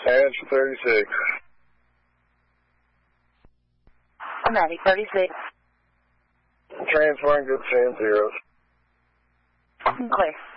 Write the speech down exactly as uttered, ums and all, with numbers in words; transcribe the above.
Answer thirty-six. Automatic thirty-six. Transferring to ten zeros. Clear.